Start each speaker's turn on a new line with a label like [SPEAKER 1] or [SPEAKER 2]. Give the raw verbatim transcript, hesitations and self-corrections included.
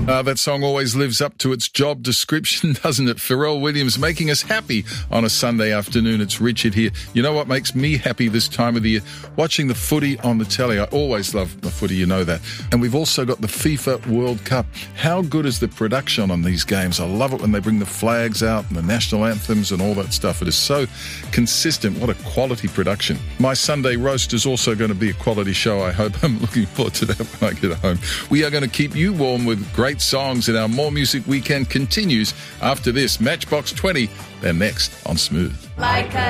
[SPEAKER 1] Uh, that song always lives up to its job description, doesn't it? Pharrell Williams making us happy on a Sunday afternoon. It's Richard here. You know what makes me happy this time of the year? Watching the footy on the telly. I always love the footy, you know that. And we've also got the FIFA World Cup. How good is the production on these games? I love it when they bring the flags out and the national anthems and all that stuff. It is so consistent. What a quality production. My Sunday roast is also going to be a quality show, I hope. I'm looking forward to that when I get home. We are going to keep you warm with great songs, and our More Music Weekend continues after this. Matchbox twenty, they're next on Smooth.
[SPEAKER 2] Like a